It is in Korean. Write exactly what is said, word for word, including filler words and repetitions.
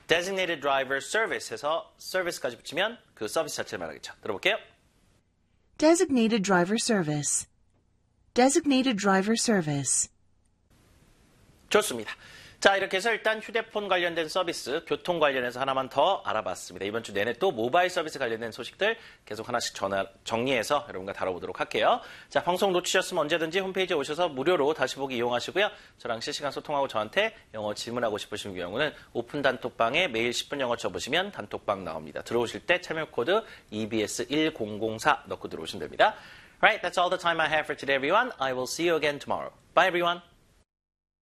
designated driver service 해서 service까지 붙이면 그 서비스 자체를 말하겠죠. 들어볼게요. Designated driver service. Designated driver service. 좋습니다. 자, 이렇게 해서 일단 휴대폰 관련된 서비스, 교통 관련해서 하나만 더 알아봤습니다. 이번 주 내내 또 모바일 서비스 관련된 소식들 계속 하나씩 전화, 정리해서 여러분과 다뤄보도록 할게요. 자, 방송 놓치셨으면 언제든지 홈페이지에 오셔서 무료로 다시 보기 이용하시고요. 저랑 실시간 소통하고 저한테 영어 질문하고 싶으신 경우는 오픈 단톡방에 매일 십 분 영어 쳐보시면 단톡방 나옵니다. 들어오실 때 참여 코드 이비에스 일공공사 넣고 들어오시면 됩니다. Right, that's all the time I have for today, everyone. I will see you again tomorrow. Bye, everyone.